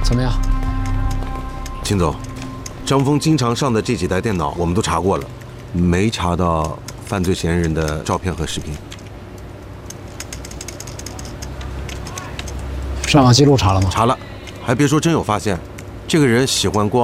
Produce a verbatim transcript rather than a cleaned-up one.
怎么样？ 秦总，张峰经常上的这几台电脑我们都查过了，没查到犯罪嫌疑人的照片和视频。 上网记录查了吗？ 查了，还别说，真有发现。这个人喜欢光。